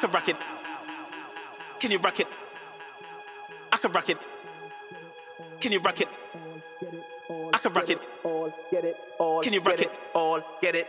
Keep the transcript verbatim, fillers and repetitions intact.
can rock it. Can you rock it? I can rock it. Can you rock it? I can rock it. Can you rock it? All get it.